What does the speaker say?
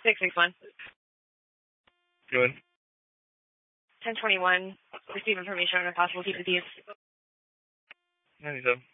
661. Good. 1021. Receive information on a possible keep the thieves. 97.